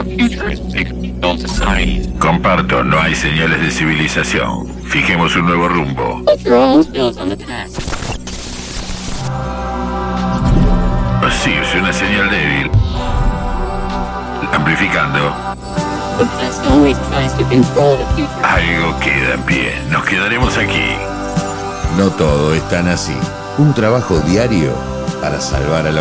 Comparto, no hay señales de civilización. Fijemos un nuevo rumbo. Sí, es una señal débil. Amplificando. Algo queda en pie. Nos quedaremos aquí. No todo es tan así. Un trabajo diario para salvar a la